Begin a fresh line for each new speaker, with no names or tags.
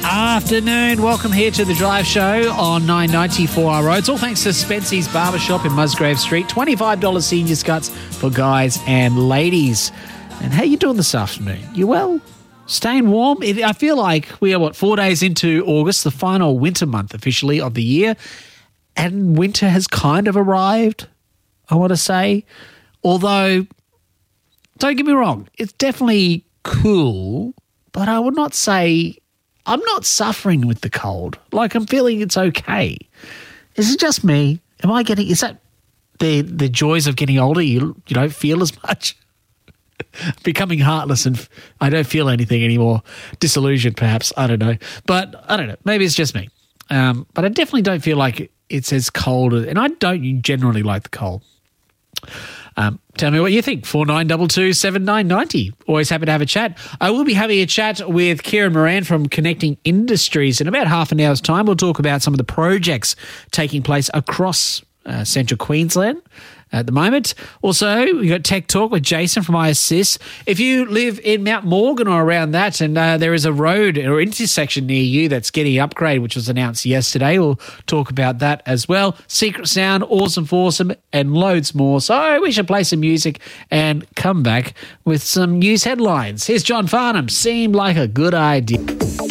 afternoon. Welcome here to the Drive Show on 994R Roads. All thanks to Spency's Barbershop in Musgrave Street. $25 seniors cuts for guys and ladies. And how you doing this afternoon? You well? Staying warm? I feel like we are, 4 days into August, the final winter month officially of the year. And winter has kind of arrived, I want to say. Although, don't get me wrong, it's definitely cool, but I would not say I'm not suffering with the cold. Like, I'm feeling it's okay. Is it just me? Is that the joys of getting older? You don't feel as much? Becoming heartless and I don't feel anything anymore. Disillusioned, perhaps. I don't know. But I don't know. Maybe it's just me. But I definitely don't feel like it's as cold. And I don't generally like the cold. Tell me what you think. 4922 7990. Always happy to have a chat. I will be having a chat with Kieran Moran from Connecting Industries. In about half an hour's time, we'll talk about some of the projects taking place across central Queensland at the moment. Also, we got Tech Talk with Jason from iAssist. If you live in Mount Morgan or around that, and there is a road or intersection near you that's getting upgraded, which was announced yesterday, we'll talk about that as well. Secret Sound, Awesome Foursome, and loads more. So we should play some music and come back with some news headlines. Here's John Farnham. Seemed like a good idea.